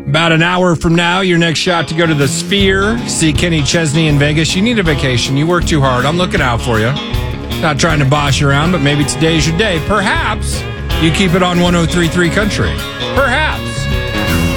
About an hour from now, your next shot to go to the Sphere, see Kenny Chesney in Vegas. You need a vacation. You work too hard. I'm looking out for you. Not trying to boss you around, but maybe today's your day. Perhaps you keep it on 103.3 Country. Perhaps.